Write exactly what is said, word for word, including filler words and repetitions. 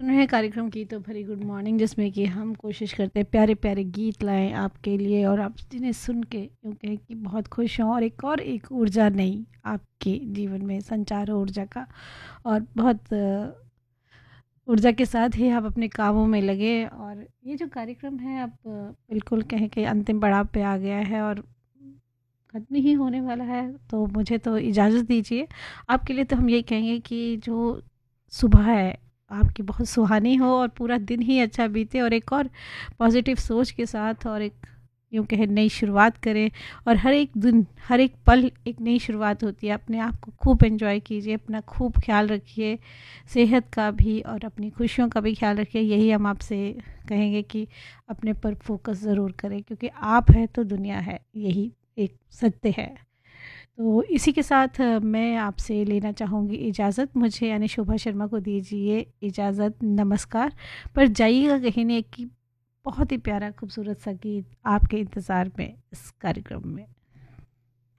सुन रहे हैं कार्यक्रम की तो भरी गुड मॉर्निंग, जिसमें कि हम कोशिश करते हैं प्यारे प्यारे गीत लाएं आपके लिए और आप जिन्हें सुन के यूँ कहें कि बहुत खुश हों और एक और एक ऊर्जा नई आपके जीवन में संचार हो ऊर्जा का। और बहुत अ, ऊर्जा के साथ ही आप अपने कामों में लगे। और ये जो कार्यक्रम है अब अ, बिल्कुल कहें कि अंतिम पड़ाव पे आ गया है और खत्म ही होने वाला है। तो मुझे तो इजाज़त दीजिए। आपके लिए तो हम यही कहेंगे कि जो सुबह है आपकी बहुत सुहानी हो और पूरा दिन ही अच्छा बीते और एक और पॉजिटिव सोच के साथ और एक यूँ कहें नई शुरुआत करें। और हर एक दिन हर एक पल एक नई शुरुआत होती है। अपने आप को खूब एंजॉय कीजिए, अपना खूब ख्याल रखिए, सेहत का भी और अपनी खुशियों का भी ख्याल रखिए। यही हम आपसे कहेंगे कि अपने पर फोकस ज़रूर करें, क्योंकि आप है तो दुनिया है, यही एक सत्य है। तो इसी के साथ अ, मैं आपसे लेना चाहूँगी इजाज़त। मुझे यानी शोभा शर्मा को दीजिए इजाज़त, नमस्कार। पर जाइएगा कहीं नहीं, कि बहुत ही प्यारा खूबसूरत सा गीत आपके इंतज़ार में इस कार्यक्रम में।